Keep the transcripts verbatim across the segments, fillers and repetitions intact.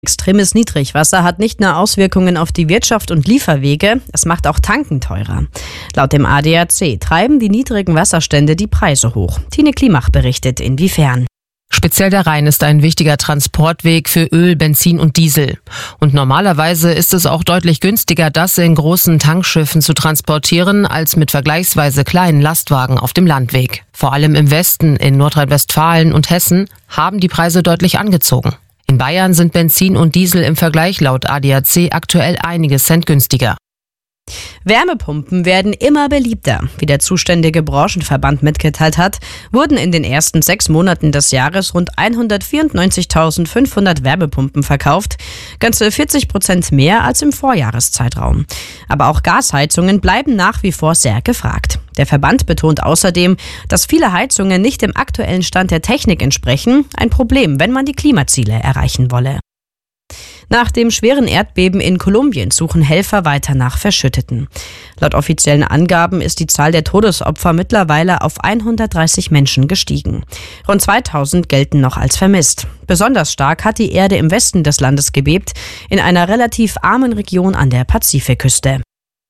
Extremes Niedrigwasser hat nicht nur Auswirkungen auf die Wirtschaft und Lieferwege, es macht auch Tanken teurer. Laut dem A D A C treiben die niedrigen Wasserstände die Preise hoch. Tine Klimach berichtet, inwiefern. Speziell der Rhein ist ein wichtiger Transportweg für Öl, Benzin und Diesel. Und normalerweise ist es auch deutlich günstiger, das in großen Tankschiffen zu transportieren, als mit vergleichsweise kleinen Lastwagen auf dem Landweg. Vor allem im Westen, in Nordrhein-Westfalen und Hessen, haben die Preise deutlich angezogen. In Bayern sind Benzin und Diesel im Vergleich laut A D A C aktuell einige Cent günstiger. Wärmepumpen werden immer beliebter. Wie der zuständige Branchenverband mitgeteilt hat, wurden in den ersten sechs Monaten des Jahres rund hundertvierundneunzigtausendfünfhundert Wärmepumpen verkauft, ganze vierzig Prozent mehr als im Vorjahreszeitraum. Aber auch Gasheizungen bleiben nach wie vor sehr gefragt. Der Verband betont außerdem, dass viele Heizungen nicht dem aktuellen Stand der Technik entsprechen, ein Problem, wenn man die Klimaziele erreichen wolle. Nach dem schweren Erdbeben in Kolumbien suchen Helfer weiter nach Verschütteten. Laut offiziellen Angaben ist die Zahl der Todesopfer mittlerweile auf hundertdreißig Menschen gestiegen. Rund zweitausend gelten noch als vermisst. Besonders stark hat die Erde im Westen des Landes gebebt, in einer relativ armen Region an der Pazifikküste.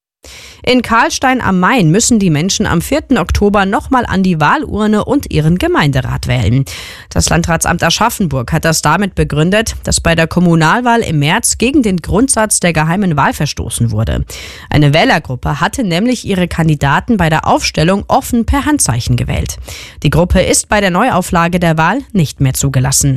In Karlstein am Main müssen die Menschen am vierten Oktober nochmal an die Wahlurne und ihren Gemeinderat wählen. Das Landratsamt Aschaffenburg hat das damit begründet, dass bei der Kommunalwahl im März gegen den Grundsatz der geheimen Wahl verstoßen wurde. Eine Wählergruppe hatte nämlich ihre Kandidaten bei der Aufstellung offen per Handzeichen gewählt. Die Gruppe ist bei der Neuauflage der Wahl nicht mehr zugelassen.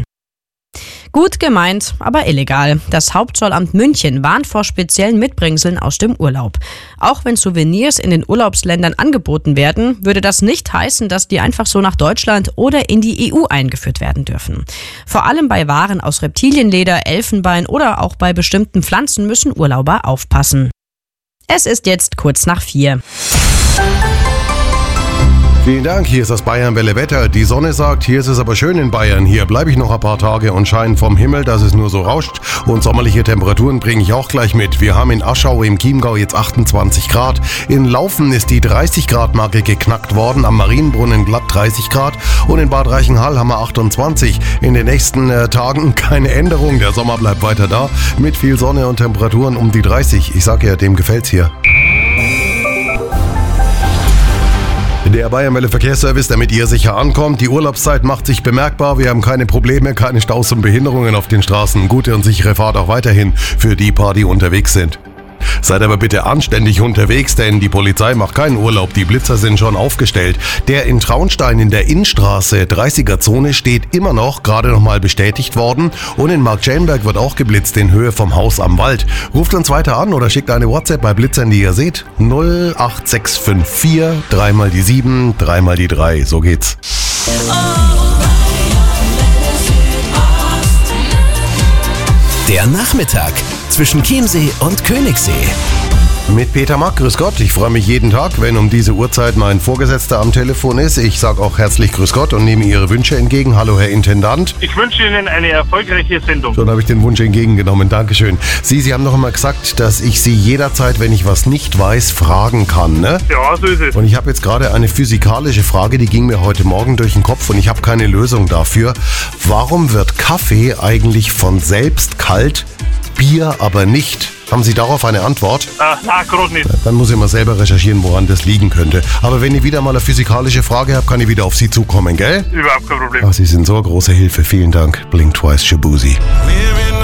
Gut gemeint, aber illegal. Das Hauptzollamt München warnt vor speziellen Mitbringseln aus dem Urlaub. Auch wenn Souvenirs in den Urlaubsländern angeboten werden, würde das nicht heißen, dass die einfach so nach Deutschland oder in die E U eingeführt werden dürfen. Vor allem bei Waren aus Reptilienleder, Elfenbein oder auch bei bestimmten Pflanzen müssen Urlauber aufpassen. Es ist jetzt kurz nach vier. Vielen Dank, hier ist das Bayern-Welle Wetter. Die Sonne sagt, hier ist es aber schön in Bayern. Hier bleibe ich noch ein paar Tage und scheinen vom Himmel, dass es nur so rauscht. Und sommerliche Temperaturen bringe ich auch gleich mit. Wir haben in Aschau im Chiemgau jetzt achtundzwanzig Grad. In Laufen ist die dreißig Grad Marke geknackt worden. Am Marienbrunnen glatt dreißig Grad. Und in Bad Reichenhall haben wir achtundzwanzig. In den nächsten äh, Tagen keine Änderung. Der Sommer bleibt weiter da. Mit viel Sonne und Temperaturen um die dreißig. Ich sag ja, dem gefällt's hier. Der Bayern-Welle Verkehrsservice, damit ihr sicher ankommt. Die Urlaubszeit macht sich bemerkbar. Wir haben keine Probleme, keine Staus und Behinderungen auf den Straßen. Gute und sichere Fahrt auch weiterhin für die paar, die unterwegs sind. Seid aber bitte anständig unterwegs, denn die Polizei macht keinen Urlaub. Die Blitzer sind schon aufgestellt. Der in Traunstein in der Innstraße dreißiger-Zone steht immer noch, gerade nochmal bestätigt worden. Und in Marktschellenberg wird auch geblitzt in Höhe vom Haus am Wald. Ruft uns weiter an oder schickt eine WhatsApp bei Blitzern, die ihr seht. null acht sechs fünf vier, dreimal die sieben, dreimal die drei. So geht's. Der Nachmittag zwischen Chiemsee und Königssee. Mit Peter Mack, grüß Gott. Ich freue mich jeden Tag, wenn um diese Uhrzeit mein Vorgesetzter am Telefon ist. Ich sage auch herzlich grüß Gott und nehme Ihre Wünsche entgegen. Hallo, Herr Intendant. Ich wünsche Ihnen eine erfolgreiche Sendung. Schon habe ich den Wunsch entgegengenommen. Dankeschön. Sie, Sie haben noch einmal gesagt, dass ich Sie jederzeit, wenn ich was nicht weiß, fragen kann, ne? Ja, so ist es. Und ich habe jetzt gerade eine physikalische Frage, die ging mir heute Morgen durch den Kopf und ich habe keine Lösung dafür. Warum wird Kaffee eigentlich von selbst kalt, Bier aber nicht? Haben Sie darauf eine Antwort? Ah, ah gerade nicht. Dann muss ich mal selber recherchieren, woran das liegen könnte. Aber wenn ich wieder mal eine physikalische Frage habe, kann ich wieder auf Sie zukommen, gell? Überhaupt kein Problem. Ach, Sie sind so eine große Hilfe. Vielen Dank. Blink Twice, Shabuzi.